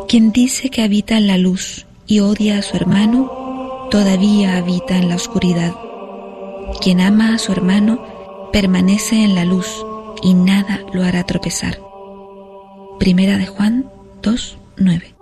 Quien dice que habita en la luz y odia a su hermano, todavía habita en la oscuridad. Quien ama a su hermano permanece en la luz y nada lo hará tropezar. Primera de Juan 2:9.